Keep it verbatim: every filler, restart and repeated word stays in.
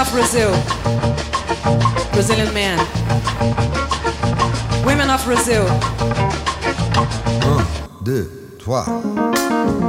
of Brazil, Brazilian man. Women of Brazil. Un, deux, trois.